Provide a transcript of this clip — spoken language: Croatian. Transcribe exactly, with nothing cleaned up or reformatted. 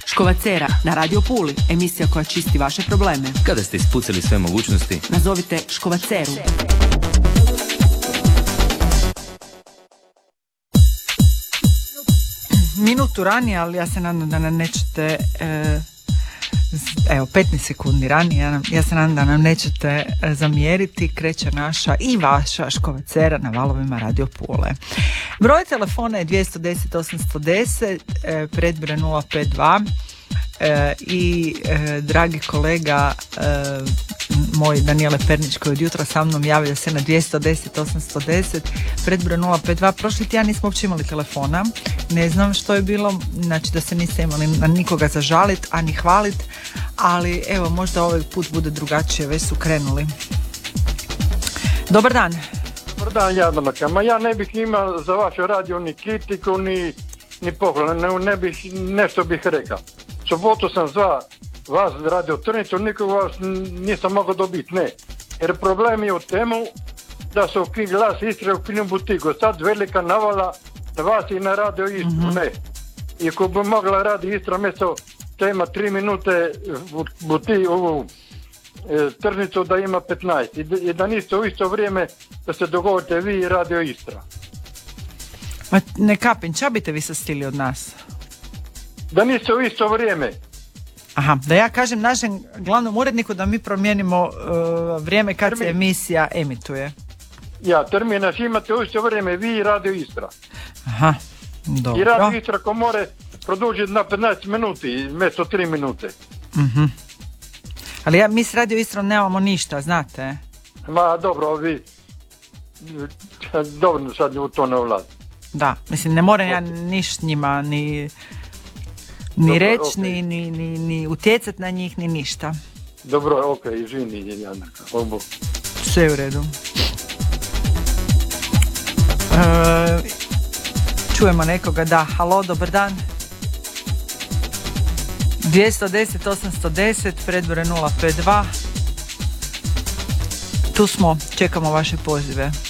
Škovacera na Radio Puli, emisija koja čisti vaše probleme. Kada ste ispucali sve mogućnosti, nazovite Škovaceru. Minutu ranije, ali ja se nadam da nam nećete... E, evo, petnaest sekundi ranije, ja, ja se nadam da nam nećete e, zamjeriti. Kreće naša i vaša Škovacera na valovima Radio Pule. Broj telefona je dvjesto deset osamsto deset, e, predbroj nula pet dva. E, i e, dragi kolega e, moj Danijele Pernić koji od jutra sa mnom javlja se na dvjesto deset osamsto deset, predbroj nula pet dva. Prošli tjedan nismo uopće imali telefona, ne znam što je bilo, znači da se niste imali na nikoga zažalit, a ni hvalit, ali evo možda ovaj put bude drugačije, već su krenuli. Dobar dan. Dobar dan, Jadranka. Ma ja ne bih imao za vašu radio ni kritiku, ni, ni pohvalu, ne, ne bih, nešto bih rekao. Subotu sam zva vas radio Trnicu, nikoga vas nisam mogao dobiti, ne. Jer problem je u temu da su ukini Glas Istre ukinu butiku. Sad velika navala na vas i na radio Istru, mm-hmm. ne. I ako bi mogla radio Istra mjesto tema tri minute buti ovu e, Trnicu da ima petnaest. I, I da niste u isto vrijeme da se dogovorite vi i radio Istra. Ma ne kapim, ča biste vi sastili od nas? Da niste u isto vrijeme. Aha, da ja kažem našem glavnom uredniku da mi promijenimo uh, vrijeme kad termin. Se emisija emituje. Ja, termin naš imate u isto vrijeme, vi i Radio Istra. Aha, dobro. I Radio Istra ko more produžiti na petnaest minuti, mjesto tri minute. Mhm. Ali ja, mi s Radio Istrom nemamo ništa, znate. Ma dobro, vi... Dobro, sad u to ne vlad. Da, mislim, ne moram ja niš s njima, ni... Ni reći, okay. ni, ni, ni, ni utjecat na njih, ni ništa. Dobro, ok, izvini, Janaka. Sve u redu. E, čujemo nekoga, da, halo, dobar dan. dvjesto deset osamsto deset, predbroj nula pet dva. Tu smo, čekamo vaše pozive.